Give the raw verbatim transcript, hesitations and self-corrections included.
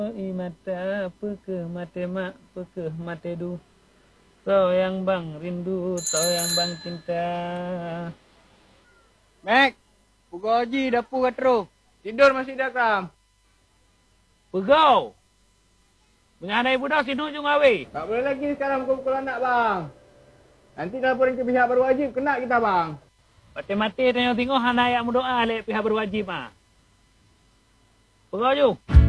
I mata peke mate mak peke mate du. Toyang bang rindu, toyang bang cinta. Mek, Pugu Haji dapur katru. Tidur masih dah kam. Pegau. Menyanai budak sinu jung awe. Tak boleh lagi sekarang pukul anak bang. Nanti laporin ke pihak berwajib, kena kita bang. Mati-mati tengok-tengok hana yang berdoa oleh pihak berwajib ah. Pegau ju.